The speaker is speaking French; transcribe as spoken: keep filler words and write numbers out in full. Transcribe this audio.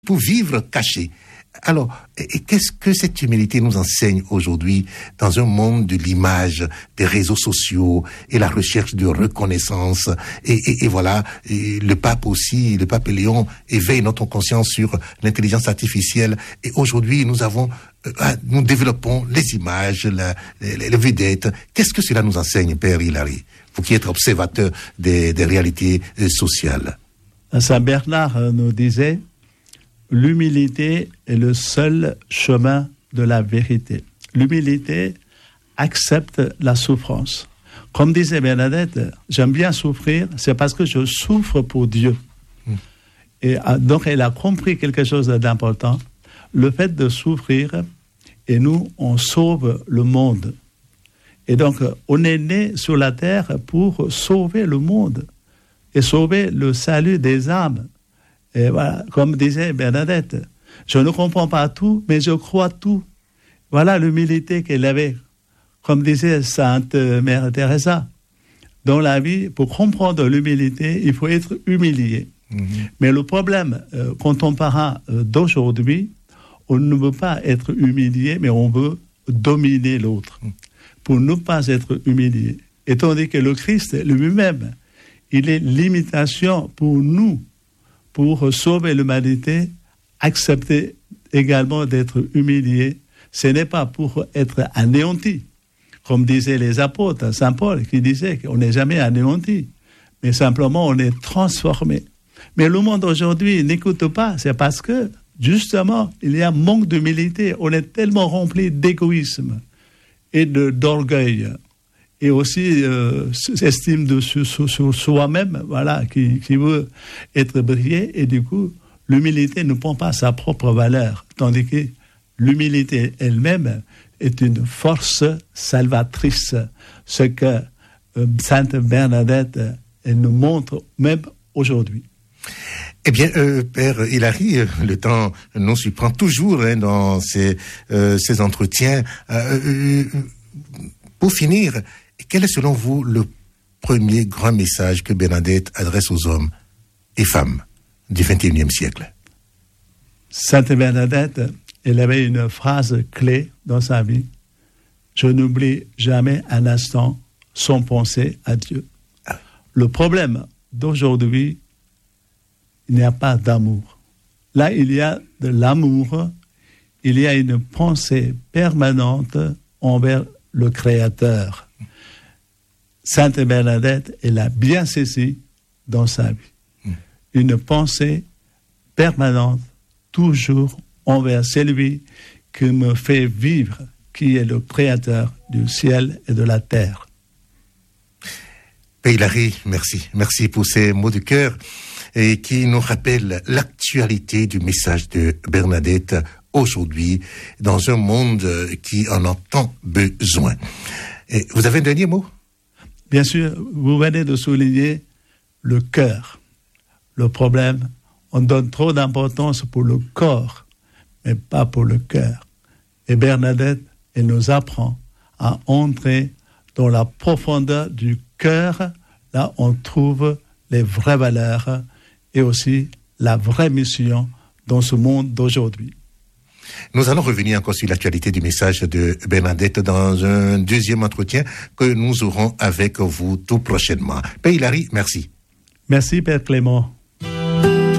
pour vivre caché. Alors, et qu'est-ce que cette humilité nous enseigne aujourd'hui dans un monde de l'image, des réseaux sociaux et la recherche de reconnaissance et, et, et voilà, et le pape aussi, le pape Léon éveille notre conscience sur l'intelligence artificielle et aujourd'hui nous avons, euh, nous développons les images, la, les, les vedettes. Qu'est-ce que cela nous enseigne, Père Hilary, vous qui êtes observateur des, des réalités euh, sociales? Saint Bernard nous disait: l'humilité est le seul chemin de la vérité. L'humilité accepte la souffrance. Comme disait Bernadette, j'aime bien souffrir, c'est parce que je souffre pour Dieu. Mmh. Et donc elle a compris quelque chose d'important, le fait de souffrir, et nous, on sauve le monde. Et donc, on est né sur la terre pour sauver le monde et sauver le salut des âmes. Et voilà, comme disait Bernadette, je ne comprends pas tout, mais je crois tout. Voilà l'humilité qu'elle avait. Comme disait Sainte Mère Teresa, dans la vie, pour comprendre l'humilité, il faut être humilié. Mmh. Mais le problème, euh, contemporain euh, d'aujourd'hui, on ne veut pas être humilié, mais on veut dominer l'autre, mmh. pour ne pas être humilié. Et tandis que le Christ lui-même, il est l'imitation pour nous, pour sauver l'humanité, accepter également d'être humilié. Ce n'est pas pour être anéanti, comme disaient les apôtres, Saint Paul, qui disait qu'on n'est jamais anéanti, mais simplement on est transformé. Mais le monde aujourd'hui n'écoute pas, c'est parce que, justement, il y a un manque d'humilité. On est tellement rempli d'égoïsme et de, d'orgueil, et aussi euh, estime de sur, sur, sur soi-même, voilà, qui, qui veut être brillé, et du coup, l'humilité ne prend pas sa propre valeur, tandis que l'humilité elle-même est une force salvatrice, ce que euh, Sainte Bernadette, elle nous montre même aujourd'hui. Eh bien, euh, Père Hilary, le temps nous surprend toujours hein, dans ces, euh, ces entretiens. Euh, euh, pour finir, quel est selon vous le premier grand message que Bernadette adresse aux hommes et femmes du vingt et unième siècle? Sainte Bernadette, elle avait une phrase clé dans sa vie: je n'oublie jamais un instant sans penser à Dieu. Ah. Le problème d'aujourd'hui, il n'y a pas d'amour. Là, il y a de l'amour, il y a une pensée permanente envers le Créateur. Sainte Bernadette, elle a bien saisi dans sa vie. Mmh. Une pensée permanente, toujours envers celui qui me fait vivre, qui est le Créateur du ciel et de la terre. Père Hilary, merci. Merci pour ces mots de cœur et qui nous rappellent l'actualité du message de Bernadette aujourd'hui dans un monde qui en a tant besoin. Et vous avez un dernier mot? Bien sûr, vous venez de souligner le cœur. Le problème, on donne trop d'importance pour le corps, mais pas pour le cœur. Et Bernadette, elle nous apprend à entrer dans la profondeur du cœur, là on trouve les vraies valeurs et aussi la vraie mission dans ce monde d'aujourd'hui. Nous allons revenir encore sur l'actualité du message de Bernadette dans un deuxième entretien que nous aurons avec vous tout prochainement. Père Hilary, merci. Merci, Père Clément.